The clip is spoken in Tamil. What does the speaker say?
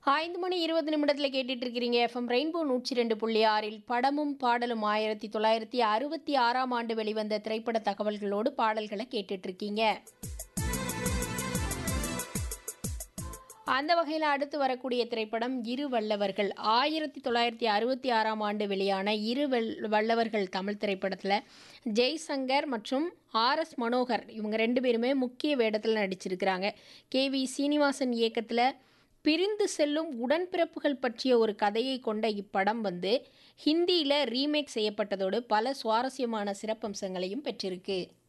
5 மணி 20 நிமிடத்தில் கேட்டுட்டு இருக்கிறீங்க எஃப்எம் ரெயின்போ 102.6 படமும் பாடலும் 1966ஆம் ஆண்டு வெளிவந்த திரைப்பட தகவல்களோடு பாடல்களை கேட்டுட்டு இருக்கீங்க. அந்த வகையில் அடுத்து வரக்கூடிய திரைப்படம் இரு வல்லவர்கள். 1966ஆம் ஆண்டு வெளியான வல்லவர்கள் தமிழ் திரைப்படத்தில் ஜெய்சங்கர் மற்றும் ஆர்எஸ் மனோகர் இவங்க ரெண்டு பேருமே முக்கிய வேடத்தில் நடிச்சிருக்கிறாங்க. கேவி சீனிவாசன் இயக்கத்தில் பிரிந்து செல்லும் உடன்பிறப்புகள் பற்றிய ஒரு கதையை கொண்ட இப்படம் ஹிந்தியில் ரீமேக் செய்யப்பட்டதோடு பல சுவாரஸ்யமான சிறப்பம்சங்களையும் பெற்றிருக்கு.